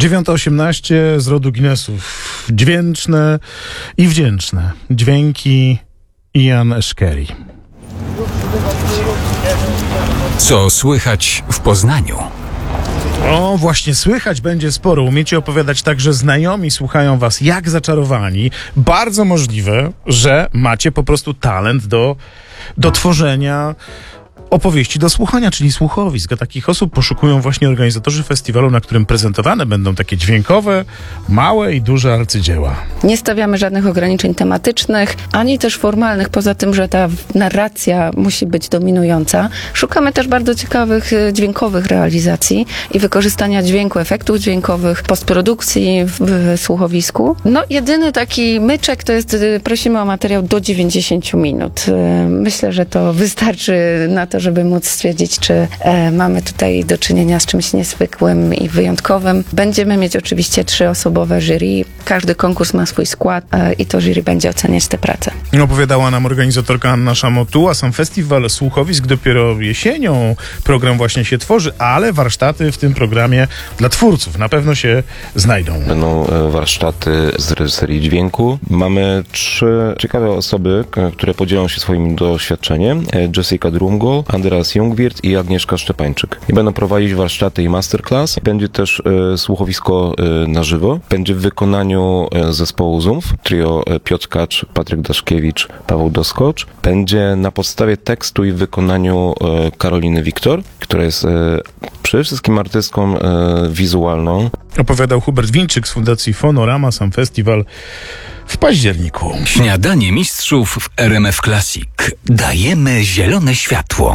9:18 z rodu Guinnessów. Dźwięczne i wdzięczne dźwięki Ian Eshkeri. Co słychać w Poznaniu? O, właśnie słychać będzie sporo. Umiecie opowiadać tak, że znajomi słuchają was jak zaczarowani. Bardzo możliwe, że macie po prostu talent do tworzenia opowieści do słuchania, czyli słuchowisk. A takich osób poszukują właśnie organizatorzy festiwalu, na którym prezentowane będą takie dźwiękowe, małe i duże arcydzieła. Nie stawiamy żadnych ograniczeń tematycznych, ani też formalnych, poza tym, że ta narracja musi być dominująca. Szukamy też bardzo ciekawych dźwiękowych realizacji i wykorzystania dźwięku, efektów dźwiękowych, postprodukcji w słuchowisku. No, jedyny taki myczek to jest, prosimy o materiał do 90 minut. Myślę, że to wystarczy na to, żeby móc stwierdzić, czy mamy tutaj do czynienia z czymś niezwykłym i wyjątkowym. Będziemy mieć oczywiście 3-osobowe jury. Każdy konkurs ma swój skład i to jury będzie oceniać te prace. Opowiadała nam organizatorka Anna Szamotuła. Sam festiwal słuchowisk dopiero jesienią. Program właśnie się tworzy, ale warsztaty w tym programie dla twórców na pewno się znajdą. Będą warsztaty z reżyserii dźwięku. Mamy 3 ciekawe osoby, które podzielą się swoim doświadczeniem. Jessica Drumgo, Andreas Jungwirth i Agnieszka Szczepańczyk. I będą prowadzić warsztaty i masterclass. Będzie też słuchowisko na żywo. Będzie w wykonaniu zespołu ZUMF, trio Piotr Kacz, Patryk Daszkiewicz, Paweł Doskocz. Będzie na podstawie tekstu i w wykonaniu Karoliny Wiktor, która jest przede wszystkim artystką wizualną. Opowiadał Hubert Wińczyk z Fundacji Fonorama. Sam festiwal w październiku. Śniadanie mistrzów w RMF Classic. Dajemy zielone światło.